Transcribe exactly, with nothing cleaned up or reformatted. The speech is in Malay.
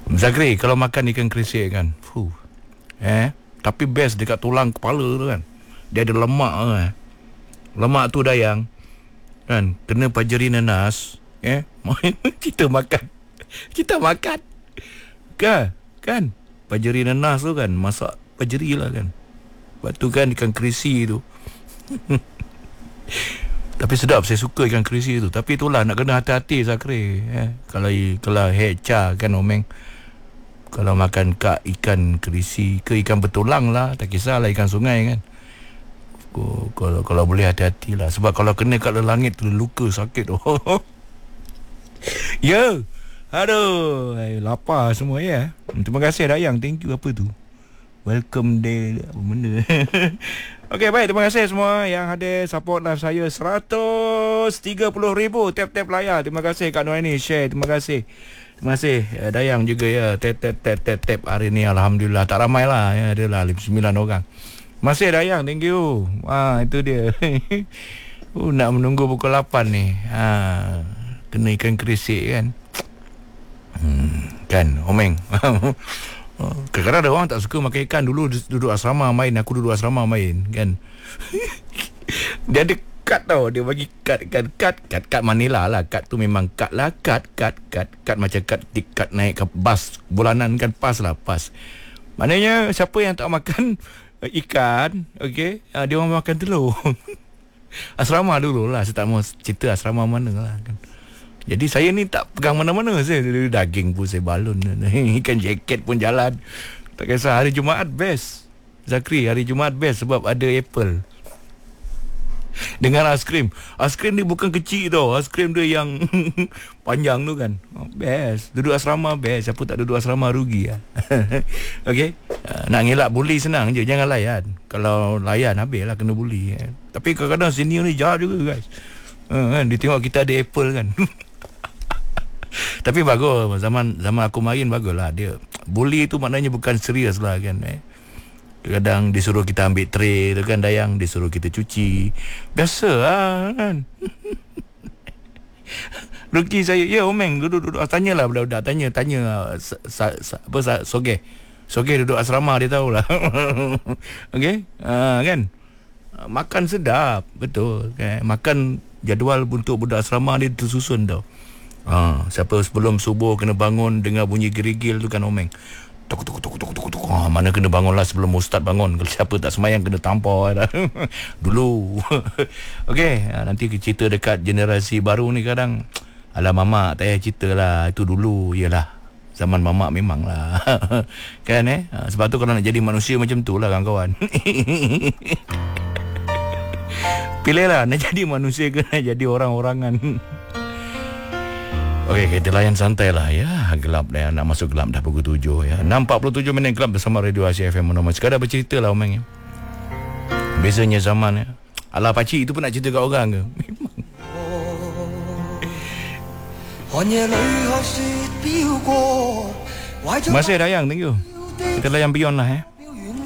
Zakri, kalau makan ikan kerisik kan, fuh, eh, tapi best dekat tulang kepala tu kan. Dia ada lemak tu kan. Lemak tu dayang kan, kena pajeri nanas, eh, kita makan. Kita makan. Kan? Kan? Pajeri nanas tu kan, masak pajeri lah kan. Lepas tu kan ikan kerisi tu. Tapi sedap, saya suka ikan kerisi tu. Tapi itulah nak kena hati-hati Zakri, eh. Kalau kalau hecha kan omeng. Kalau makan kak ikan kerisi ke ikan bertulang lah, tak kisahlah ikan sungai kan. Kalau kalau boleh hati-hati lah. Sebab kalau kena kat langit tu luka sakit. Oh. Ya. Aduh, ay, lapar semua ya. Terima kasih Dayang. Thank you apa tu? Welcome day apa benda. Okey, baik, terima kasih semua yang ada support live saya. Seratus tiga puluh ribu tap-tap layar. Terima kasih Kak Noeni share. Terima kasih. Terima kasih uh, Dayang juga ya. Tap-tap-tap-tap hari ni alhamdulillah tak ramai lah ya, adalah sembilan orang. Terima kasih Dayang, thank you. Ah, itu dia. uh, nak menunggu pukul lapan ni. Ha, kena ikan kerisik kan. Hmm, kan omeng. Kadang-kadang ada orang tak suka makan ikan. Dulu duduk asrama main, aku duduk asrama main kan. Dia ada kad tau, dia bagi kad kan, kad kad kad Manila lah. Kad tu memang kad lah, kad kad kad kad macam kad kad naik ke bas bulanan kan, pas lah pas. Maknanya siapa yang tak makan ikan, okey, uh, dia orang makan telur. Asrama dulu lah, saya tak mau cerita asrama mana lah kan. Jadi saya ni tak pegang mana-mana. Saya daging pun saya balun. Ikan jaket pun jalan. Tak kisah. Hari Jumaat best Zakri, hari Jumaat best sebab ada apple dengan aiskrim. Aiskrim ni bukan kecil tau. Aiskrim dia yang panjang tu kan. Oh, best. Duduk asrama best. Siapa tak duduk asrama rugi lah. Okey. Uh, nak ngelak bully senang je. Jangan layan. Kalau layan habis lah kena bully. Eh. Tapi kadang-kadang senior ni jahat juga guys. Uh, kan? Dia tengok kita ada apple kan. Tapi bagus, zaman zaman aku main baguslah dia. Bully tu maknanya bukan serius lah kan. Eh. Kadang disuruh kita ambil tray tu kan Dayang, disuruh kita cuci. Biasa lah kan. Ruki saya, ya omeng duduk-duduk, tanyalah budak-budak, tanya tanya sa, sa, sa, apa sa, Sogeh. Sogeh duduk asrama dia tahulah. Okey, uh, kan. Makan sedap, betul kan. Makan jadual untuk budak asrama dia tersusun tau. Ha, siapa sebelum subuh kena bangun dengar bunyi gerigil tu kan omeng. Tuk tuk tuk tuk tuk tuk. Ha, mana kena bangunlah sebelum ustaz bangun. Kalau siapa tak semayang kena tampar dah. Dulu. Okey, ha, nanti cerita dekat generasi baru ni kadang alah mamak tak payah cerita lah. Itu dulu yalah. Zaman mamak memang lah. Kan eh? Ha, sebab tu kalau nak jadi manusia macam tu lah kawan-kawan. Pilihlah nak jadi manusia ke nak jadi orang-orangan. Okey, kita layan santai lah ya. Gelap dah, nak masuk gelap dah pukul tujuh ya. enam empat puluh tujuh minit gelap bersama Radio Asia F M Monomer. Sekadar bercerita lah omeng ya. Bezanya zaman ya. Alah pakcik itu pun nak cerita kat orang ke? Memang. Masih Dayang, thank you. Kita layan Beyond lah eh.